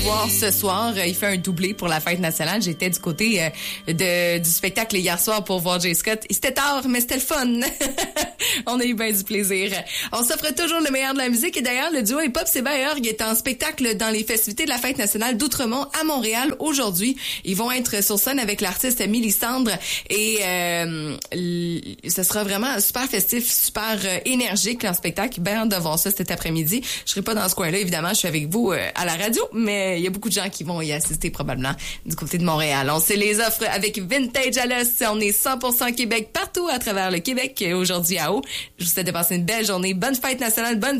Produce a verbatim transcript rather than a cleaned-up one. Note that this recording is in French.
Voir ce soir, il fait un doublé pour la fête nationale. J'étais du côté euh, de du spectacle hier soir pour voir Jay Scott. C'était tard, mais c'était le fun. On a eu bien du plaisir. On s'offre toujours le meilleur de la musique et d'ailleurs, le duo hip-hop Sébaheurg est en spectacle dans les festivités de la fête nationale d'Outremont à Montréal aujourd'hui. Ils vont être sur scène avec l'artiste Mélissandre et euh, l- ce sera vraiment super festif, super euh, énergique leur spectacle. Bien hâte de voir ça cet après-midi. Je serai pas dans ce coin-là, évidemment, je suis avec vous euh, à la radio, mais il y a beaucoup de gens qui vont y assister probablement du côté de Montréal. On se les offre avec Vintage à l'os. On est cent pour cent Québec partout à travers le Québec aujourd'hui à Haut. Je vous souhaite de passer une belle journée. Bonne fête nationale, bonne